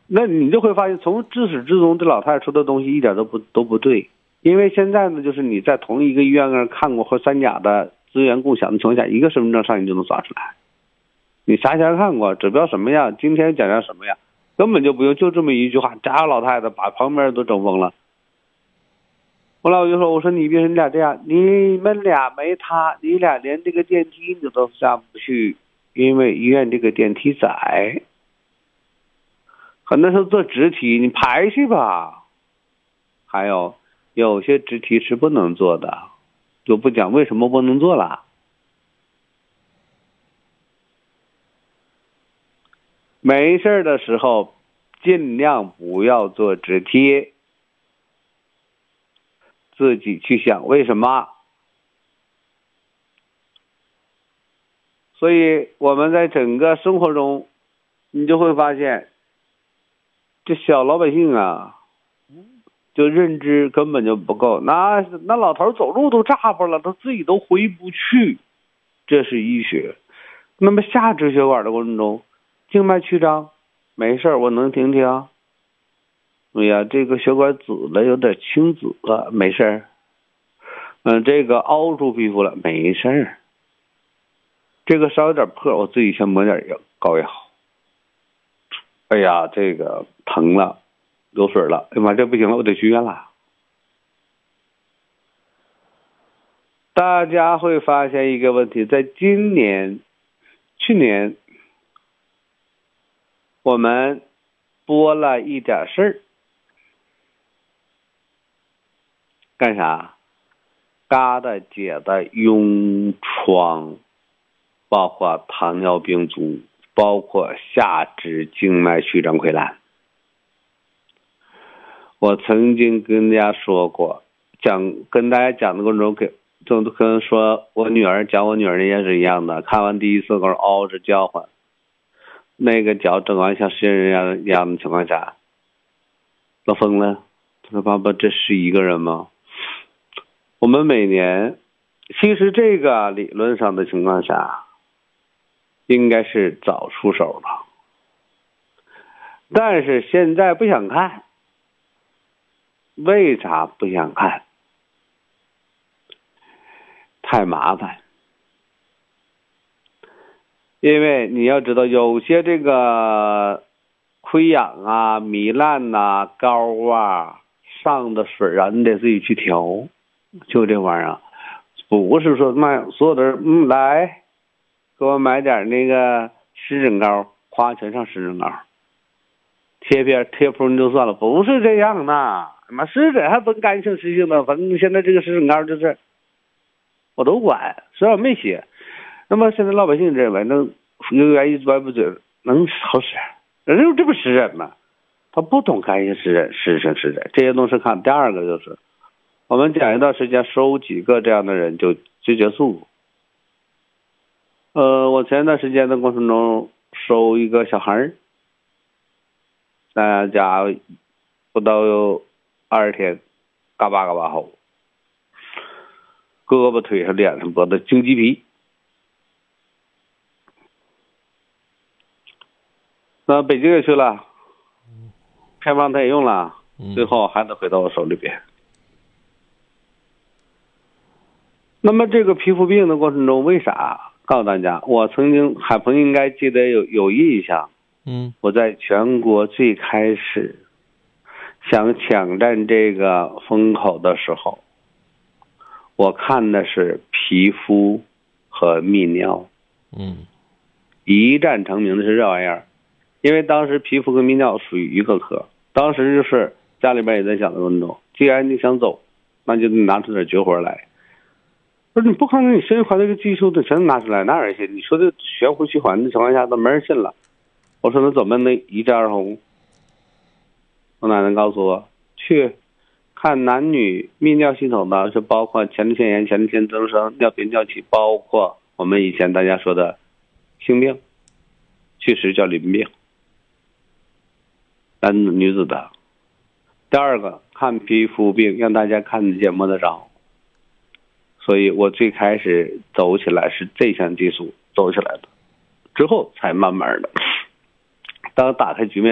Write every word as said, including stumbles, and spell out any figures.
那你就会发现，从自始至终这老太太说的东西一点都不都不对。因为现在呢，就是你在同一个医院那看过或三甲的资源共享的情况下，一个身份证上你就能刷出来。你啥前看过，指标什么样，今天讲讲什么样，根本就不用，就这么一句话，这老太太把旁边都整疯了。后来我就说，我说你别你俩这样，你们俩没他，你俩连这个电梯你都下不去，因为医院这个电梯窄。很多时候做直梯，你排去吧。还有有些直梯是不能做的，就不讲为什么不能做了。没事的时候尽量不要做直梯，自己去想为什么。所以我们在整个生活中，你就会发现，这小老百姓啊，就认知根本就不够。那那老头走路都扎巴了，他自己都回不去，这是医学。那么下支血管的过程中，静脉曲张，没事我能听听。哎呀，这个血管紫了，有点青紫了，没事。嗯，这个凹出皮肤了，没事。这个稍有点破，我自己先抹点药膏药。哎呀，这个疼了，流水了，哎呀妈，这不行了，我得去医院了。大家会发现一个问题，在今年、去年，我们多了一点事儿，干啥？疙瘩结的痈疮，包括糖尿病足，包括下肢静脉曲张溃烂。我曾经跟大家说过，讲跟大家讲的过程中，给就跟说我女儿讲我女儿也是一样的，看完第一次跟嗷着叫唤，那个脚整完像新人一样一样的情况下，都疯了。他说爸爸，这是一个人吗？我们每年，其实这个理论上的情况下，应该是早出手了，但是现在不想看。为啥不想看？太麻烦。因为你要知道，有些这个溃疡啊、糜烂呐、膏啊、上的水啊，你得自己去调。就这玩意儿，不是说卖所有的人，嗯，来给我买点那个湿疹膏，夸全上湿疹膏，贴片贴敷就算了，不是这样的。妈湿疹还分干性湿性的，反正现在这个湿疹膏就是我都管，虽然我没写。那么现在老百姓认为能有原一歪不嘴能好使，人家这不湿疹吗？他不懂干性湿疹、湿性湿疹这些东西看。第二个就是我们讲一段时间收几个这样的人就就结束。呃，我前一段时间的过程中收一个小孩儿，大家不到有二十天，嘎巴嘎巴好，胳膊腿上脸上脖子经鸡皮。那北京也去了，偏方他也用了，最后还得回到我手里边。那么这个皮肤病的过程中，为啥？告诉大家，我曾经海鹏应该记得有有印象，嗯，我在全国最开始想抢占这个风口的时候，我看的是皮肤和泌尿，嗯，一战成名的是这玩意儿。因为当时皮肤跟泌尿属于一个科，当时就是家里边也在想的过程中，既然你想走，那就拿出点绝活来。不是你不可能，你生育环这个技术的全拿出来，哪有人信？你说的悬壶续环的情况下，都没人信了。我说那怎么能一战而红？我奶奶告诉我，去看男女泌尿系统的，是包括前列腺炎、前列腺增生、尿频尿起，包括我们以前大家说的性病，确实叫淋病。男子女子的。第二个看皮肤病，让大家看得见摸得着。所以我最开始走起来是这项技术走起来的，之后才慢慢的，当打开局面